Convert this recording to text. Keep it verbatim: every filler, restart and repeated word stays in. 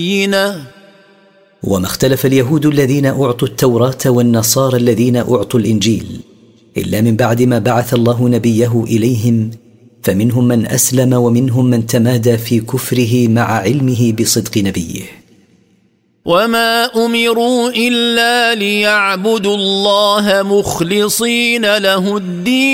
وما اختلف اليهود الذين أعطوا التوراة والنصارى الذين أعطوا الإنجيل إلا من بعد ما بعث الله نبيه إليهم، فمنهم من أسلم ومنهم من تمادى في كفره مع علمه بصدق نبيه. وما أمروا إلا ليعبدوا الله مخلصين له الدين